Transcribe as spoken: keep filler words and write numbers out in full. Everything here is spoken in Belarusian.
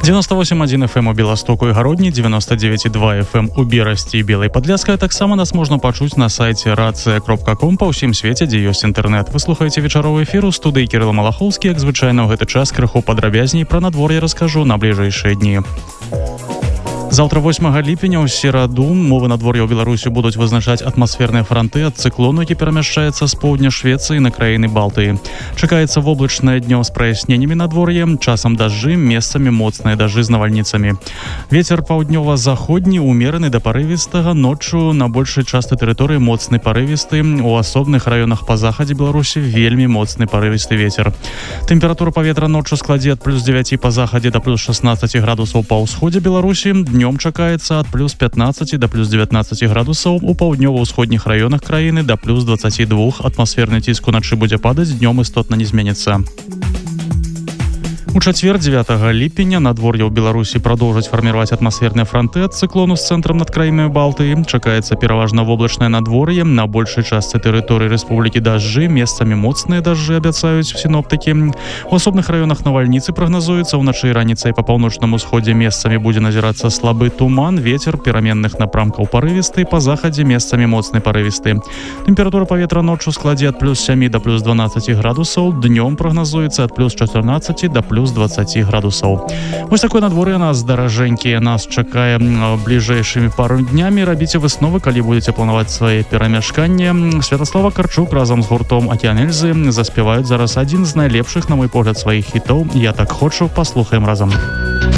девяносто восемь один эф эм у Беластоку і Гародні, девяносто девять и два эф эм у Берасці і Белай Падляшскай. Таксама нас можна пачуць на сайце рацыя кропка ком па ўсім свеце, дзе ёсць інтэрнэт. Вы слухаеце вечаровы эфір у студыі Кірыла Малахоўскі. Як звычайна, ў гэты час крыху падрабязней пра надвор'е раскажу на бліжэйшыя дні. Заўтра восьмага ліпеня ў сераду мовы надвор'я ў Беларусі будуць вызначаць атмасферныя франты ад цыклону, які перамяшчаецца з поўдня Швецыі на краіны Балтыі. Чакаецца воблачнае днём з праясненнямі надвор'я, часам дажджы, месцамі моцныя дажджы з навальніцамі. Вецер паўднёва-заходні умераны да парывістага, ноччу на большай частцы тэрыторыі моцны парывісты, у асобных раёнах па захадзе Беларусі вельмі моцны парывісты вецер. Тэмпература паветра ноччу складзе ад плюс дзевяці па захадзе да плюс шаснаццаці градусаў па ўсходзе Беларусі, днём чакаецца ад плюс пятнаццаці да плюс дзевятнаццаці градусаў, у паўднёва-ўсходніх раёнах краіны да плюс дваццаці двух. Атмасферны ціск уначы будзе падаць, днём істотна не зменіцца. У чацвер дзевятага ліпеня надвор'е ў Беларусі прадоўжаць фарміраваць атмасферныя франты ад цыклону з цэнтрам над краінай Балтыі. Чакаецца пераважна воблачнае надвор'е, на большай частцы тэрыторыі рэспублікі дажджы, месцамі моцныя дажджы абяцаюць сіноптыкі. У асобных раёнах навальніцы прагназуецца, уначы і раніцай па паўночным усходзе месцамі будзе назірацца слабы туман, вецер пераменных напрамкаў парывісты, па захадзе месцамі моцны парывісты. Тэмпература паветра ноччу складзе ад плюс сямі да плюс дванаццаці градусаў, днём прагназуецца ад плюс чатырнаццаці да плюс дваццаці градусаў. Вось такое надвор'е нас даражэнькія нас чакае бліжэйшымі пару днямі. Рабіце высновы, калі будзеце планаваць свае перамяшканні. Святаслава Карчук разам з гуртом «Акіян Эльзы» заспяваюць зараз адзін з найлепшых, на мой погляд, сваіх хітоў «Я так хочу». Паслухаем разам.